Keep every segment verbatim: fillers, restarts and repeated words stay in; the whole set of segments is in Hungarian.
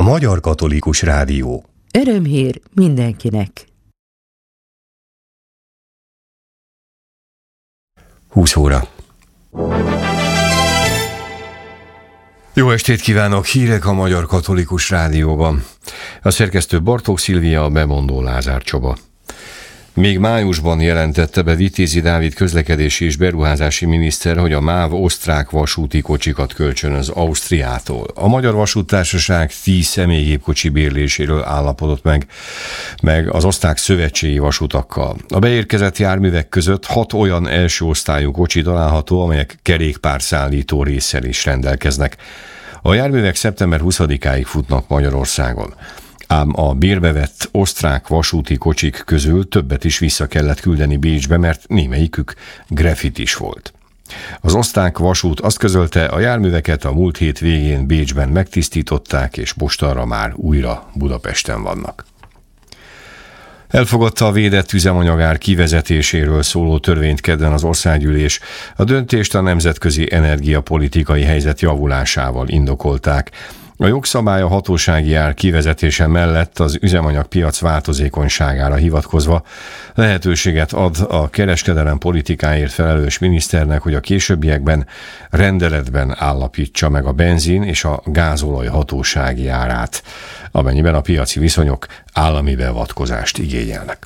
Magyar Katolikus Rádió. Örömhír mindenkinek. húsz óra. Jó estét kívánok! Hírek a Magyar Katolikus Rádióban. A szerkesztő Bartók Szilvia, a bemondó Lázár Csaba. Még májusban jelentette be Vitézi Dávid közlekedési és beruházási miniszter, hogy a MÁV osztrák vasúti kocsikat kölcsönöz Ausztriától. A Magyar Vasúttársaság tíz személygépkocsi bérléséről állapodott meg, meg az osztrák szövetségi vasutakkal. A beérkezett járművek között hat olyan első osztályú kocsi található, amelyek kerékpárszállító résszel is rendelkeznek. A járművek szeptember huszadikáig futnak Magyarországon. Ám a bérbe vett osztrák vasúti kocsik közül többet is vissza kellett küldeni Bécsbe, mert némelyikük graffitis volt. Az osztrák vasút azt közölte, a járműveket a múlt hét végén Bécsben megtisztították, és mostanra már újra Budapesten vannak. Elfogadta a védett üzemanyagár kivezetéséről szóló törvényt kedden az országgyűlés. A döntést a nemzetközi energiapolitikai helyzet javulásával indokolták. A jogszabály a hatósági ár kivezetése mellett az üzemanyagpiac változékonyságára hivatkozva lehetőséget ad a kereskedelem politikáért felelős miniszternek, hogy a későbbiekben rendeletben állapítsa meg a benzin és a gázolaj hatósági árát, amennyiben a piaci viszonyok állami beavatkozást igényelnek.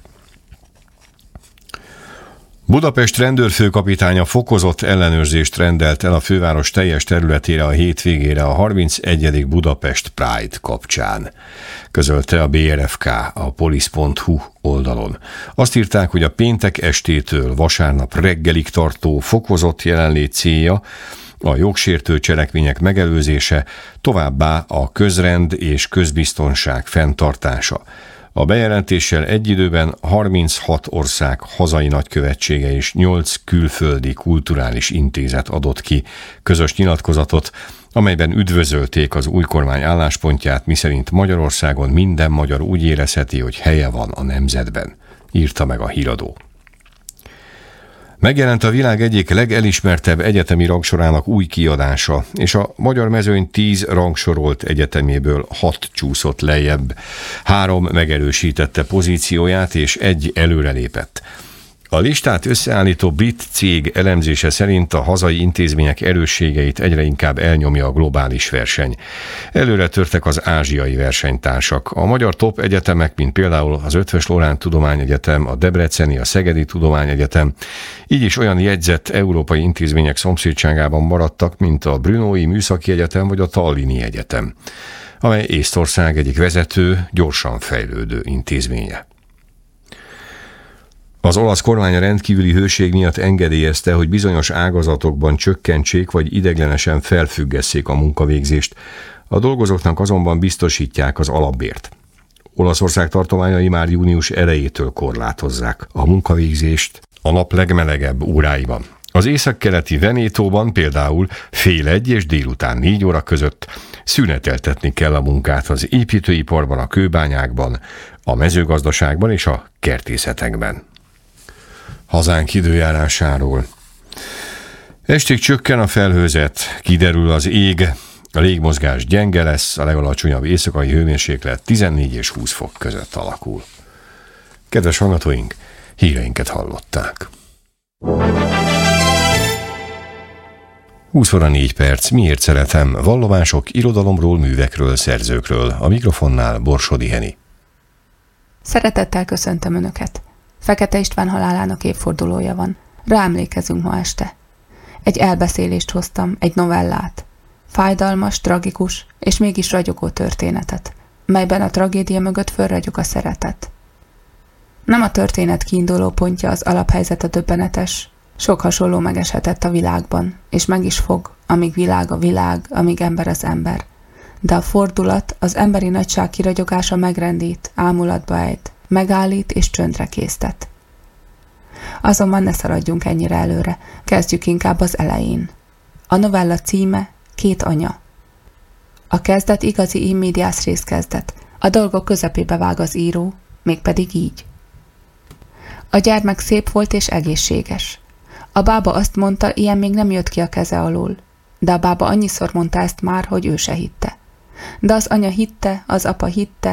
Budapest rendőrfőkapitánya fokozott ellenőrzést rendelt el a főváros teljes területére a hétvégére a harmincegyedik Budapest Pride kapcsán, közölte a bé er ef ká a polisz pont hu oldalon. Azt írták, hogy a péntek estétől vasárnap reggelig tartó fokozott jelenlét célja a jogsértő cselekmények megelőzése, továbbá a közrend és közbiztonság fenntartása. A bejelentéssel egy időben harminchat ország hazai nagykövetsége és nyolc külföldi kulturális intézet adott ki közös nyilatkozatot, amelyben üdvözölték az új kormány álláspontját, miszerint Magyarországon minden magyar úgy érezheti, hogy helye van a nemzetben, írta meg a híradó. Megjelent a világ egyik legelismertebb egyetemi rangsorának új kiadása, és a magyar mezőny tíz rangsorolt egyeteméből hat csúszott lejjebb, három megerősítette pozícióját, és egy előrelépett. A listát összeállító brit cég elemzése szerint a hazai intézmények erősségeit egyre inkább elnyomja a globális verseny. Előre törtek az ázsiai versenytársak. A magyar top egyetemek, mint például az Eötvös Loránd Tudományegyetem, a Debreceni, a Szegedi Tudományegyetem, így is olyan jegyzett európai intézmények szomszédságában maradtak, mint a Brnói Műszaki Egyetem vagy a Tallini Egyetem, amely Észtország egyik vezető, gyorsan fejlődő intézménye. Az olasz kormány a rendkívüli hőség miatt engedélyezte, hogy bizonyos ágazatokban csökkentsék vagy ideiglenesen felfüggesszék a munkavégzést. A dolgozóknak azonban biztosítják az alapbért. Olaszország tartományai már június elejétől korlátozzák a munkavégzést a nap legmelegebb óráiban. Az északkeleti Venétóban például fél egy és délután négy óra között szüneteltetni kell a munkát az építőiparban, a kőbányákban, a mezőgazdaságban és a kertészetekben. Hazánk időjárásáról. Estig csökken a felhőzet, kiderül az ég, a légmozgás gyenge lesz, a legalacsonyabb éjszakai hőmérséklet tizennégy és húsz fok között alakul. Kedves hallgatóink, híreinket hallották. húsz óra négy perc, miért szeretem? Vallomások, irodalomról, művekről, szerzőkről. A mikrofonnál Borsodi Heni. Szeretettel köszöntöm Önöket. Fekete István halálának évfordulója van. Ráemlékezünk ma este. Egy elbeszélést hoztam, egy novellát. Fájdalmas, tragikus és mégis ragyogó történetet, melyben a tragédia mögött fölragyog a szeretet. Nem a történet kiinduló pontja az alaphelyzet a döbbenetes. Sok hasonló megeshetett a világban, és meg is fog, amíg világ a világ, amíg ember az ember. De a fordulat, az emberi nagyság kiragyogása megrendít, ámulatba ejt, megállít és csöndre késztet. Azonban ne szaladjunk ennyire előre, kezdjük inkább az elején. A novella címe Két anya. A kezdet igazi in medias res kezdet, a dolgok közepébe vág az író, mégpedig így. A gyermek szép volt és egészséges. A bába azt mondta, ilyen még nem jött ki a keze alól, de a bába annyiszor mondta ezt már, hogy ő se hitte. De az anya hitte, az apa hitte,